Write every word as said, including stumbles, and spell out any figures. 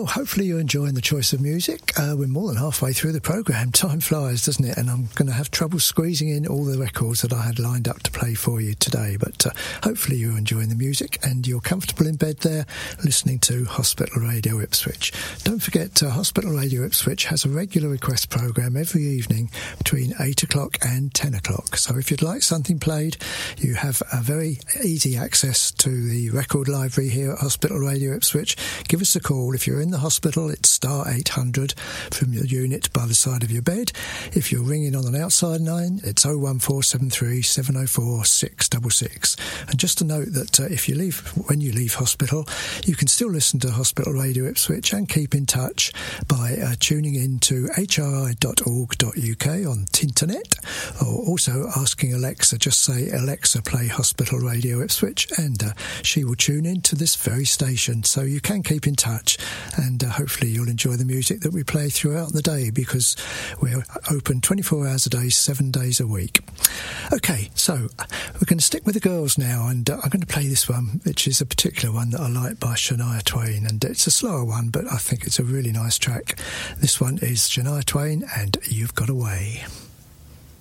Well, hopefully you're enjoying the choice of music. Uh, we're more than halfway through the programme. Time flies, doesn't it? And I'm going to have trouble squeezing in all the records that I had lined up to play for you today. But uh, hopefully you're enjoying the music and you're comfortable in bed there listening to Hospital Radio Ipswich. Don't forget, uh, Hospital Radio Ipswich has a regular request programme every evening between eight o'clock and ten o'clock. So if you'd like something played, you have a very easy access to the record library here at Hospital Radio Ipswich. Give us a call. If you're in the hospital, it's star eight hundred from your unit by the side of your bed. If you're ringing on an outside line, it's oh one four seven three seven oh four six six six. And just to note that uh, if you leave, when you leave hospital, you can still listen to Hospital Radio Ipswich and keep in touch by uh, tuning in to h r i dot org dot u k on Tinternet, or also asking Alexa, just say, Alexa, play Hospital Radio Ipswich, and uh, she will tune in to this very station. So you can keep in touch, and uh, hopefully you'll enjoy the music that we play throughout the day, because we're open twenty-four hours a day, seven days a week. Okay, so we're going to stick with the girls now, and uh, I'm going to play this one, which is a particular one that I like by Shania Twain, and it's a slower one, but I think it's a really nice track. This one is Shania Twain and You've Got a Way.